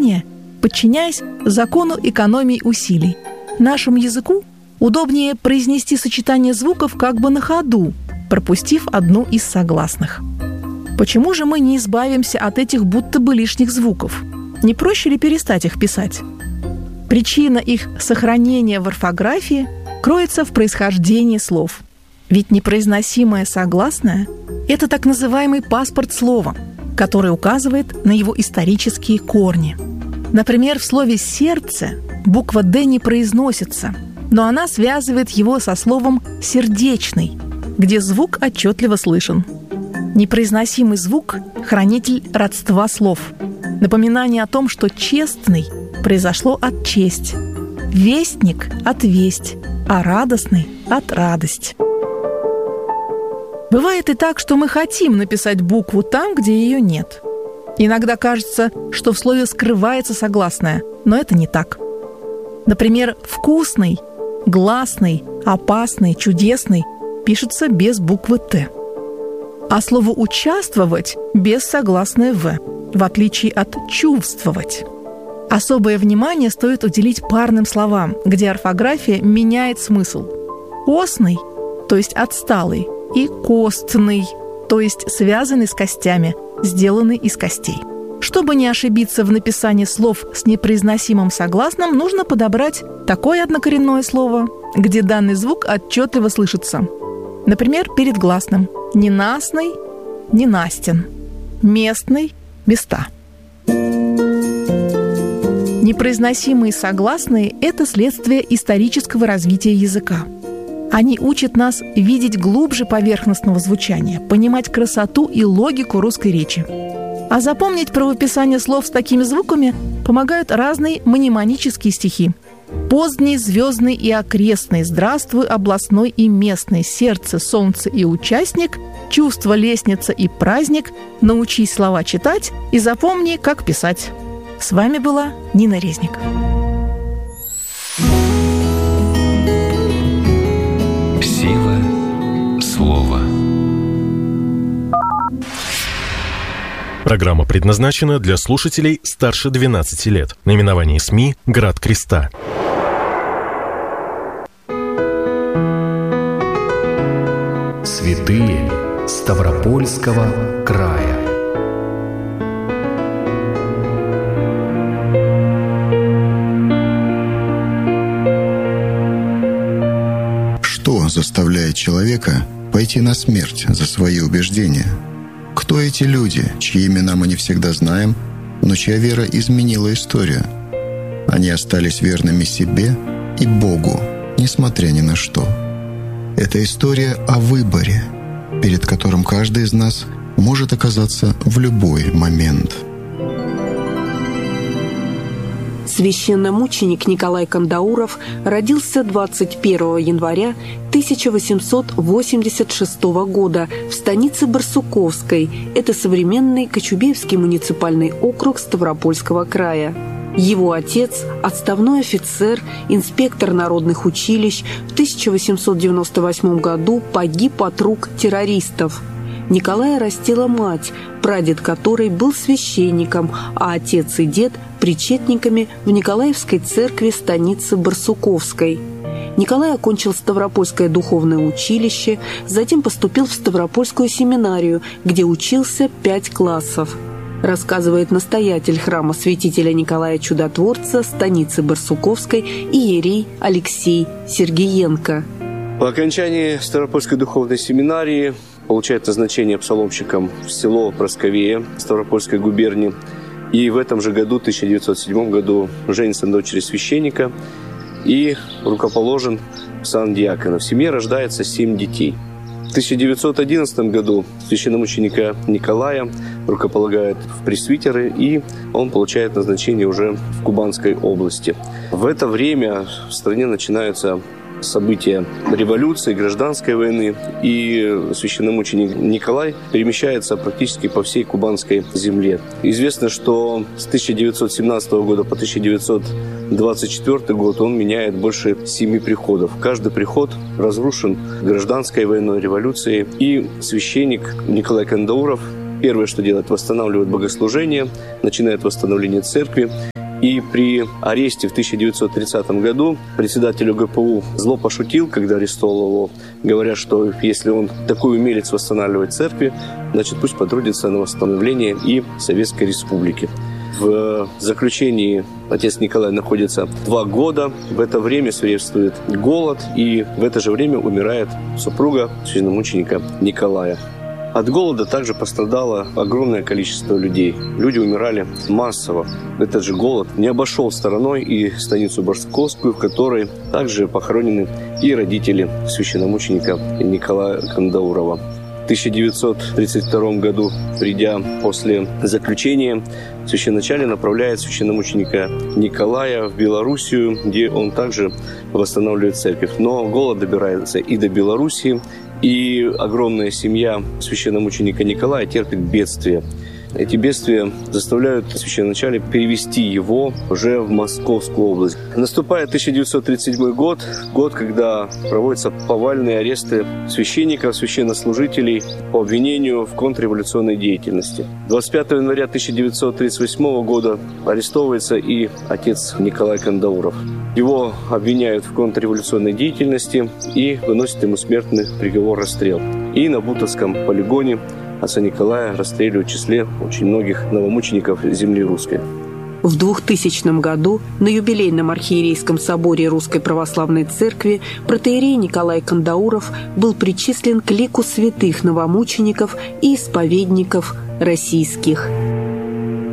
чтения, подчиняясь закону экономии усилий. Нашему языку удобнее произнести сочетание звуков как бы на ходу, пропустив одну из согласных. Почему же мы не избавимся от этих будто бы лишних звуков? Не проще ли перестать их писать? Причина их сохранения в орфографии кроется в происхождении слов. Ведь непроизносимое согласное – это так называемый паспорт слова, который указывает на его исторические корни. Например, в слове «сердце» буква «д» не произносится, но она связывает его со словом «сердечный», где звук отчетливо слышен. Непроизносимый звук – хранитель родства слов. Напоминание о том, что «честный» произошло от «честь», «вестник» – от «весть», а «радостный» – от «радость». Бывает и так, что мы хотим написать букву там, где ее нет. Иногда кажется, что в слове скрывается согласное, но это не так. Например, «вкусный», «гласный», «опасный», «чудесный» пишется без буквы «т». А слово «участвовать» без согласной «в», в отличие от «чувствовать». Особое внимание стоит уделить парным словам, где орфография меняет смысл. «Осный», то есть отсталый, и «костный», то есть связанный с костями, сделанный из костей. Чтобы не ошибиться в написании слов с непроизносимым согласным, нужно подобрать такое однокоренное слово, где данный звук отчетливо слышится. Например, перед гласным: ненастный, ненастен, местный, места. Непроизносимые согласные – это следствие исторического развития языка. Они учат нас видеть глубже поверхностного звучания, понимать красоту и логику русской речи. А запомнить правописание слов с такими звуками помогают разные мнемонические стихи. «Поздний, звездный и окрестный, здравствуй, областной и местный, сердце, солнце и участник, чувство, лестница и праздник, научись слова читать и запомни, как писать». С вами была Нина Резник. Сила слова. Программа предназначена для слушателей старше 12 лет. Наименование СМИ «Град Креста». Святые Ставропольского края. Что заставляет человека пойти на смерть за свои убеждения? Кто эти люди, чьи имена мы не всегда знаем, но чья вера изменила историю? Они остались верными себе и Богу, несмотря ни на что. Это история о выборе, перед которым каждый из нас может оказаться в любой момент. Священномученик Николай Кандауров родился 21 января 1886 года в станице Барсуковской. Это современный Кочубеевский муниципальный округ Ставропольского края. Его отец, отставной офицер, инспектор народных училищ, в 1898 году погиб от рук террористов. Николая растила мать, прадед которой был священником, а отец и дед – причетниками в Николаевской церкви станицы Барсуковской. Николай окончил Ставропольское духовное училище, затем поступил в Ставропольскую семинарию, где учился 5 классов. Рассказывает настоятель храма святителя Николая Чудотворца станицы Барсуковской иерей Алексей Сергиенко. По окончании Ставропольской духовной семинарии получает назначение псаломщиком в село Просковея Ставропольской губернии. И в этом же году, 1907 году, женится на дочери священника и рукоположен в сан диакона. В семье рождается 7 детей. В 1911 году священномученика Николая рукополагают в пресвитеры, и он получает назначение уже в Кубанской области. В это время в стране начинаются события революции, гражданской войны, и священномученик Николай перемещается практически по всей кубанской земле. Известно, что с 1917 года по 1924 год он меняет больше 7 приходов. Каждый приход разрушен гражданской войной, революцией, и священник Николай Кандауров первое, что делает, восстанавливает богослужение, начинает восстановление церкви И при аресте в 1930 году председатель ОГПУ зло пошутил, когда арестовал его, говоря, что если он такой умелец восстанавливать церкви, значит, пусть потрудится на восстановление и Советской Республики. В заключении отец Николай находится 2 года. В это время свирепствует голод, и в это же время умирает супруга священномученика Николая. От голода также пострадало огромное количество людей. Люди умирали массово. Этот же голод не обошел стороной и станицу Барсуковскую, в которой также похоронены и родители священномученика Николая Кандаурова. В 1932 году, придя после заключения, священноначалие направляет священномученика Николая в Белоруссию, где он также восстанавливает церковь. Но голод добирается и до Белоруссии, и огромная семья священномученика Николая терпит бедствия. Эти бедствия заставляют священноначалие перевести его уже в Московскую область. Наступает 1937 год, когда проводятся повальные аресты священников, священнослужителей по обвинению в контрреволюционной деятельности. 25 января 1938 года арестовывается и отец Николай Кандауров. Его обвиняют в контрреволюционной деятельности и выносят ему смертный приговор — расстрел. И на Бутовском полигоне отца Николая расстреливают в числе очень многих новомучеников земли русской. В 2000 году на юбилейном архиерейском соборе Русской Православной Церкви протоиерей Николай Кандауров был причислен к лику святых новомучеников и исповедников российских.